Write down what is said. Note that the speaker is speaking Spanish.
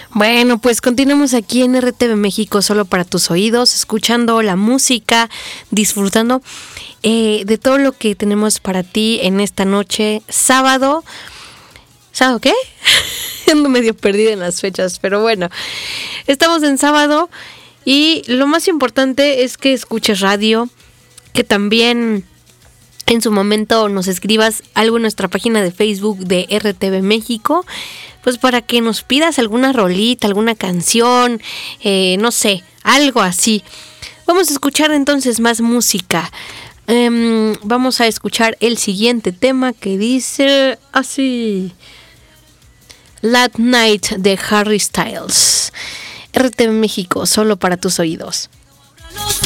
Bueno, pues continuamos aquí en RTV México, solo para tus oídos, escuchando la música, disfrutando de todo lo que tenemos para ti en esta noche, sábado. ¿Sábado qué? Ando medio perdida en las fechas, pero bueno, estamos en sábado y lo más importante es que escuches radio, que también en su momento nos escribas algo en nuestra página de Facebook de RTV México, pues para que nos pidas alguna rolita, alguna canción, no sé, algo así. Vamos a escuchar entonces más música. Vamos a escuchar el siguiente tema que dice así: Last Night de Harry Styles. RTV México, solo para tus oídos.